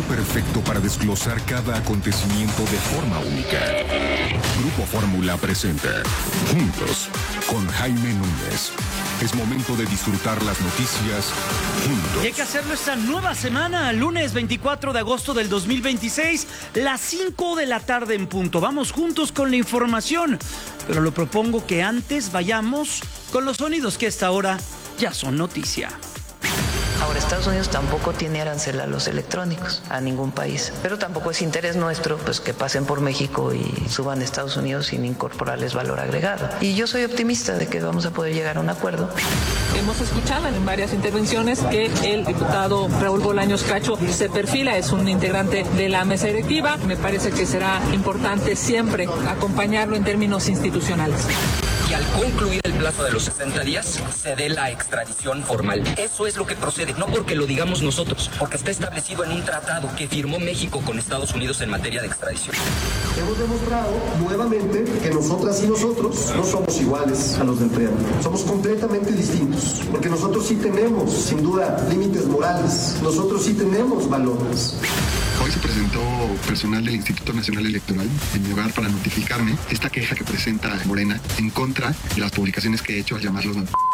perfecto para desglosar cada acontecimiento de forma única. Grupo Fórmula presenta Juntos con Jaime Núñez. Es momento de disfrutar las noticias juntos. Y hay que hacerlo esta nueva semana, lunes 24 de agosto del 2026, las 5 de la tarde en punto. Vamos juntos con la información, pero lo propongo que antes vayamos con los sonidos que a esta hora ya son noticia. Ahora, Estados Unidos tampoco tiene arancel a los electrónicos, a ningún país, pero tampoco es interés nuestro pues que pasen por México y suban a Estados Unidos sin incorporarles valor agregado. Y yo soy optimista de que vamos a poder llegar a un acuerdo. Hemos escuchado en varias intervenciones que el diputado Raúl Bolaños Cacho se perfila, es un integrante de la mesa directiva. Me parece que será importante siempre acompañarlo en términos institucionales. Y al concluir el plazo de los 60 días, se dé la extradición formal. Eso es lo que procede, no porque lo digamos nosotros, porque está establecido en un tratado que firmó México con Estados Unidos en materia de extradición. Hemos demostrado nuevamente que nosotras y nosotros no somos iguales a los del PRIAN. Somos completamente distintos, porque nosotros sí tenemos, sin duda, límites morales. Nosotros sí tenemos valores. Hoy se presentó personal del Instituto Nacional Electoral en mi hogar para notificarme esta queja que presenta Morena en contra de las publicaciones que he hecho al llamarlos